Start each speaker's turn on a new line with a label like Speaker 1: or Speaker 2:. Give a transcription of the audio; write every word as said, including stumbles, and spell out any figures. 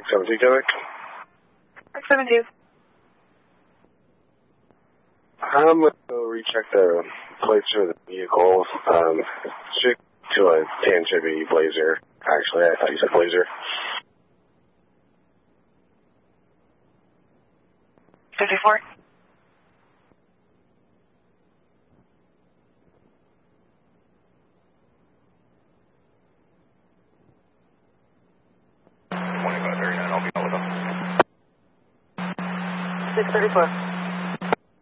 Speaker 1: seven two, Quebec.
Speaker 2: seven two.
Speaker 1: I'm going to recheck the plates for the vehicle. Um, should to a tan Chevy Blazer. Actually, I thought you said Blazer.
Speaker 2: fifty-four.
Speaker 3: twenty-five thirty-nine, I'll be on with them.
Speaker 2: six thirty-four.